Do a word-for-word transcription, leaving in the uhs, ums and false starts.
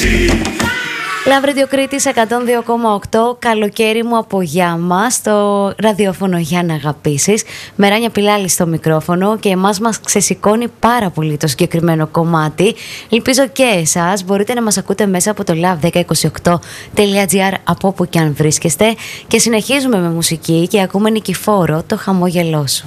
Love Radio Κρήτης εκατόν δύο κόμμα οκτώ, καλοκαίρι μου από Γιάμα, στο ραδιόφωνο για να αγαπήσεις. Μεράνια Πιλάλη στο μικρόφωνο και εμάς μας ξεσηκώνει πάρα πολύ το συγκεκριμένο κομμάτι. Ελπίζω και εσάς μπορείτε να μας ακούτε μέσα από το love δέκα είκοσι οκτώ τελεία gr από όπου και αν βρίσκεστε. Και συνεχίζουμε με μουσική και ακούμε Νικηφόρο, το χαμόγελό σου.